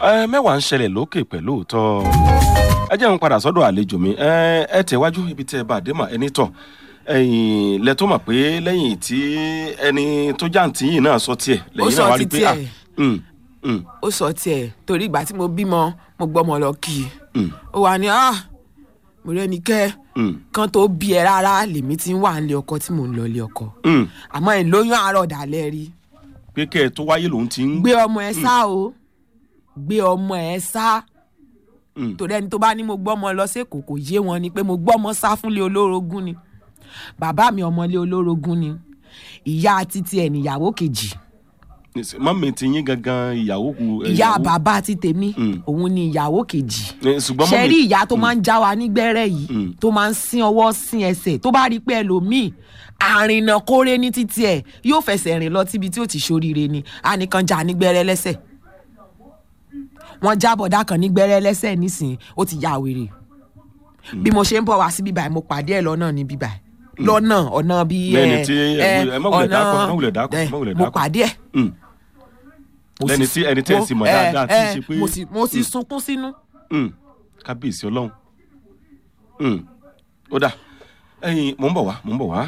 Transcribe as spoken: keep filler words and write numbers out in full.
ẹ mẹ́wàá ń ṣẹlẹ̀ lókè pẹ̀lú òótọ́ ẹ jẹ́ n padà sọ́dọ̀ àlejò mi ẹ ẹ tẹ̀wájú ibi tẹ́ ẹ bá dé mà ẹni tọ̀ ẹ̀yìn lẹ tó mọ̀ pé lẹ́yìn tí ẹni tó jàǹtí yìí náà sọ tiẹ̀ lẹ́yìn náà wá rí pé ó sọ tiẹ̀ torí ìgbà tí mo bímọ mo gbọ́mọ lọ kí i ó wà ní ah mo rẹ́ni kẹ́ kan tó bí ẹ rárá lèmi ti ń wà nílé ọkọ tí mò ń lọ ilé ọkọ àmọ́ ẹ̀ lóyún àárọ̀ dàlẹ́ rí. pé kẹ́ ẹ tó wáyé lòun ti ń. gbé ọmọ ẹ sá o gbé ọmọ ẹ sá torí ẹni tó bá ní mo gbọ́mọ lọ sí Èkó kò yé wọn ni pé mo gbọ́mọ sá fúnlé olórogún ni bàbá mi ọmọlé olórogún ni ìyá títí ẹ̀ níyàwó kejì. mọ́mí ti yín gangan ìyàwó kù. ìyá bàbá ti tèmi òun ni ìyàwó kejì. ṣe rí ìyá tó máa ń já wa nígbẹ́rẹ́ yìí tó máa ń sín ọwọ́ sín ẹsẹ̀ tó bá rí pé ẹlòmíì àrìnà kórè ní títí ẹ̀ yóò fẹsẹ̀ rìn lọ síbi tí ó ti ṣoríire ni a nìkan já nígbẹ́rẹ́ lẹ́sẹ̀ wọ́n já bọ̀dá kan nígbẹ́rẹ́ lẹ́sẹ̀ nísìnyí ó ti ya wèrè bí mo ṣe ń bọ̀ wá sí bíbáyìí mo pàdé ẹ̀ lọ́nà ní bíbáyìí lọ́nà ọ̀nà bíi ẹ̀ ẹ̀ ọ̀nà mo pàdé ẹ̀ lẹ́ni tí ẹni tí ẹ sì mọ̀ dáadáa tí ṣe pé mo sì sunkún sínú. kábíyèsí ọlọ́run ó dà ẹ̀yin mò ń bọ̀ wá mò ń bọ̀ wá